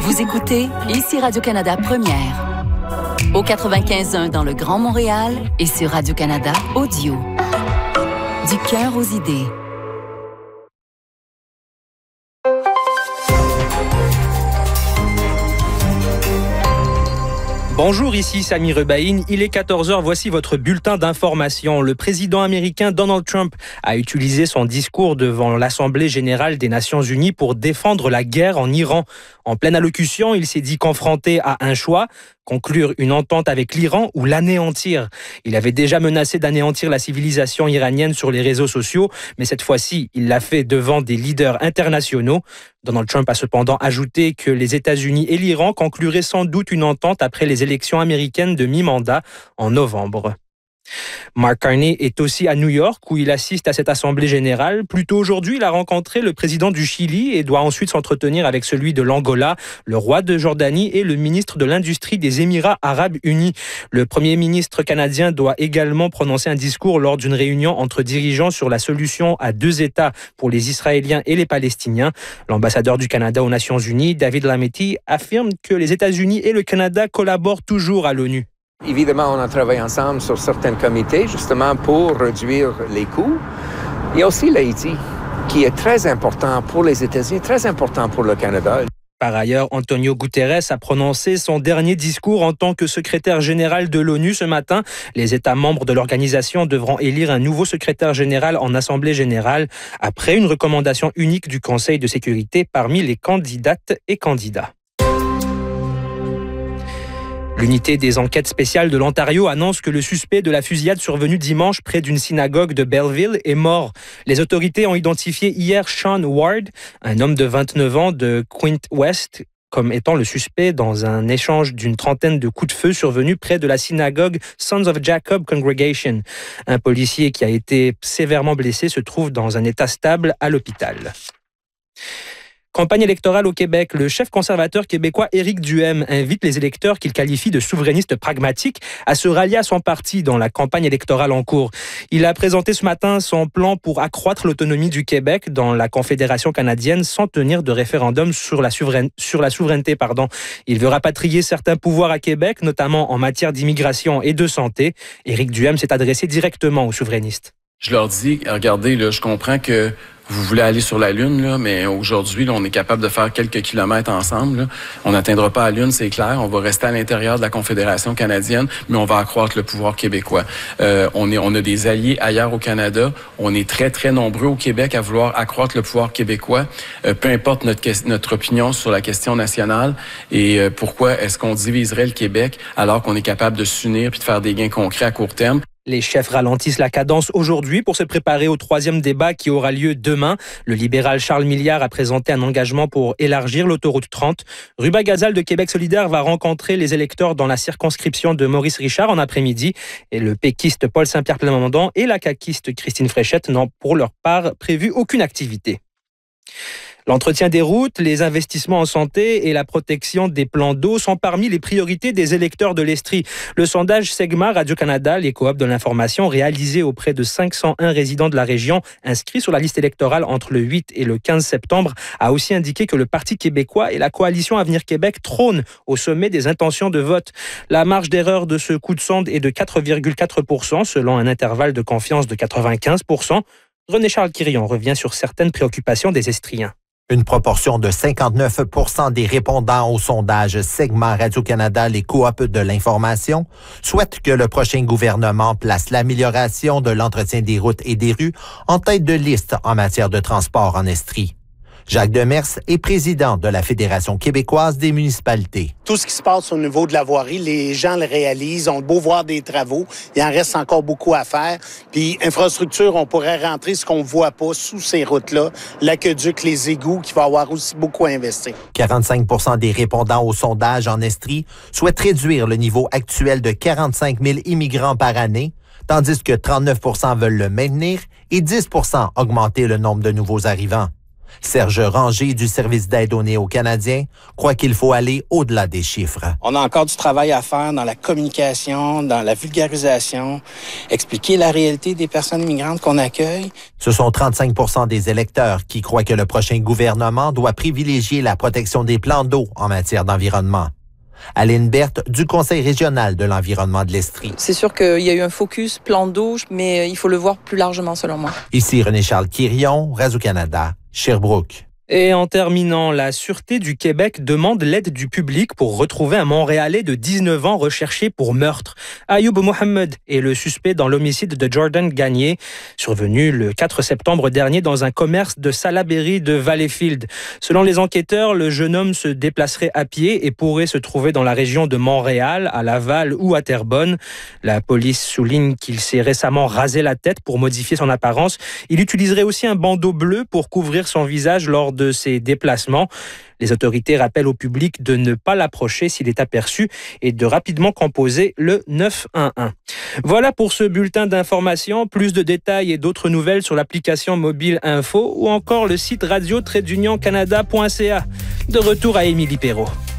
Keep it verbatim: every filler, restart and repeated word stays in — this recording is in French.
Vous écoutez ici Radio-Canada Première. Au quatre-vingt-quinze point un dans le Grand Montréal et sur Radio-Canada Audio. Du cœur aux idées. Bonjour, ici Sami Rebaïn. Il est quatorze heures, voici votre bulletin d'information. Le président américain Donald Trump a utilisé son discours devant l'Assemblée générale des Nations unies pour défendre la guerre en Iran. En pleine allocution, il s'est dit confronté à un choix, conclure une entente avec l'Iran ou l'anéantir. Il avait déjà menacé d'anéantir la civilisation iranienne sur les réseaux sociaux, mais cette fois-ci, il l'a fait devant des leaders internationaux. Donald Trump a cependant ajouté que les États-Unis et l'Iran concluraient sans doute une entente après les élections américaines de mi-mandat en novembre. Mark Carney est aussi à New York où il assiste à cette assemblée générale. Plus tôt aujourd'hui, il a rencontré le président du Chili et doit ensuite s'entretenir avec celui de l'Angola, le roi de Jordanie et le ministre de l'Industrie des Émirats arabes unis. Le premier ministre canadien doit également prononcer un discours lors d'une réunion entre dirigeants sur la solution à deux États pour les Israéliens et les Palestiniens. L'ambassadeur du Canada aux Nations unies, David Lametti, affirme que les États-Unis et le Canada collaborent toujours à l'ONU. Évidemment, on a travaillé ensemble sur certains comités, justement pour réduire les coûts. Il y a aussi l'Haïti, qui est très important pour les États-Unis, très important pour le Canada. Par ailleurs, Antonio Guterres a prononcé son dernier discours en tant que secrétaire général de l'ONU ce matin. Les États membres de l'organisation devront élire un nouveau secrétaire général en Assemblée générale après une recommandation unique du Conseil de sécurité parmi les candidates et candidats. L'unité des enquêtes spéciales de l'Ontario annonce que le suspect de la fusillade survenue dimanche près d'une synagogue de Belleville est mort. Les autorités ont identifié hier Sean Ward, un homme de vingt-neuf ans de Quinte West, comme étant le suspect dans un échange d'une trentaine de coups de feu survenus près de la synagogue Sons of Jacob Congregation. Un policier qui a été sévèrement blessé se trouve dans un état stable à l'hôpital. Campagne électorale au Québec. Le chef conservateur québécois Éric Duhaime invite les électeurs qu'il qualifie de souverainistes pragmatiques à se rallier à son parti dans la campagne électorale en cours. Il a présenté ce matin son plan pour accroître l'autonomie du Québec dans la Confédération canadienne sans tenir de référendum sur la, souveraine, sur la souveraineté. Pardon. Il veut rapatrier certains pouvoirs à Québec, notamment en matière d'immigration et de santé. Éric Duhaime s'est adressé directement aux souverainistes. Je leur dis, regardez, là, je comprends que vous voulez aller sur la Lune, là, mais aujourd'hui, là, on est capable de faire quelques kilomètres ensemble. Là. On n'atteindra pas la Lune, c'est clair. On va rester à l'intérieur de la Confédération canadienne, mais on va accroître le pouvoir québécois. Euh, on est, on a des alliés ailleurs au Canada. On est très, très nombreux au Québec à vouloir accroître le pouvoir québécois, euh, peu importe notre, notre opinion sur la question nationale. Et euh, pourquoi est-ce qu'on diviserait le Québec alors qu'on est capable de s'unir puis de faire des gains concrets à court terme? Les chefs ralentissent la cadence aujourd'hui pour se préparer au troisième débat qui aura lieu demain. Le libéral Charles Milliard a présenté un engagement pour élargir l'autoroute trente. Ruba Gazal de Québec solidaire va rencontrer les électeurs dans la circonscription de Maurice Richard en après-midi. Et le péquiste Paul Saint-Pierre Plamondon et la caquiste Christine Fréchette n'ont pour leur part prévu aucune activité. L'entretien des routes, les investissements en santé et la protection des plans d'eau sont parmi les priorités des électeurs de l'Estrie. Le sondage Segma Radio-Canada, les coops de l'information, réalisé auprès de cinq cent un résidents de la région inscrits sur la liste électorale entre le huit et le quinze septembre, a aussi indiqué que le Parti québécois et la coalition Avenir Québec trônent au sommet des intentions de vote. La marge d'erreur de ce coup de sonde est de quatre virgule quatre pour cent selon un intervalle de confiance de quatre-vingt-quinze pour cent. René-Charles Quirion revient sur certaines préoccupations des Estriens. Une proportion de cinquante-neuf pour cent des répondants au sondage Segma Radio-Canada, les coops de l'information, souhaitent que le prochain gouvernement place l'amélioration de l'entretien des routes et des rues en tête de liste en matière de transport en Estrie. Jacques Demers est président de la Fédération québécoise des municipalités. Tout ce qui se passe au niveau de la voirie, les gens le réalisent. On a beau voir des travaux, il en reste encore beaucoup à faire. Puis, infrastructure, on pourrait rentrer ce qu'on ne voit pas sous ces routes-là. L'aqueduc, les égouts, qui va avoir aussi beaucoup à investir. quarante-cinq pour cent des répondants au sondage en Estrie souhaitent réduire le niveau actuel de quarante-cinq mille immigrants par année, tandis que trente-neuf pour cent veulent le maintenir et dix pour cent augmenter le nombre de nouveaux arrivants. Serge Ranger du service d'aide aux Néo-Canadiens croit qu'il faut aller au-delà des chiffres. On a encore du travail à faire dans la communication, dans la vulgarisation, expliquer la réalité des personnes immigrantes qu'on accueille. Ce sont trente-cinq pour cent des électeurs qui croient que le prochain gouvernement doit privilégier la protection des plans d'eau en matière d'environnement. Aline Berthe, du Conseil régional de l'environnement de l'Estrie. C'est sûr qu'il y a eu un focus plan d'eau, mais il faut le voir plus largement selon moi. Ici René-Charles Quirion, Radio-Canada, Sherbrooke. Et en terminant, la Sûreté du Québec demande l'aide du public pour retrouver un Montréalais de dix-neuf ans recherché pour meurtre. Ayoub Mohamed est le suspect dans l'homicide de Jordan Gagné, survenu le quatre septembre dernier dans un commerce de Salaberry de Valleyfield. Selon les enquêteurs, le jeune homme se déplacerait à pied et pourrait se trouver dans la région de Montréal, à Laval ou à Terrebonne. La police souligne qu'il s'est récemment rasé la tête pour modifier son apparence. Il utiliserait aussi un bandeau bleu pour couvrir son visage lors de de ses déplacements. Les autorités rappellent au public de ne pas l'approcher s'il est aperçu et de rapidement composer le neuf un un. Voilà pour ce bulletin d'information. Plus de détails et d'autres nouvelles sur l'application mobile Info ou encore le site radio tiret d'union canada point c a. De retour à Émilie Perrault.